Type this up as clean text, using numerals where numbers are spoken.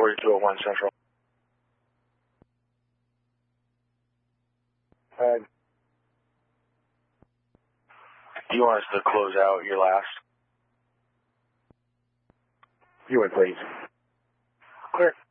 4201 Central. Do you want us to close out your last? You would, please. Clear.